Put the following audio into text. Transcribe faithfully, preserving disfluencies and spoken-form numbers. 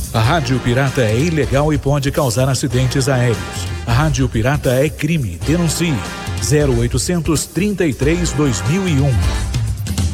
A rádio pirata é ilegal e pode causar acidentes aéreos. A rádio pirata é crime. Denuncie. zero oitocentos, trinta e três, dois mil e um.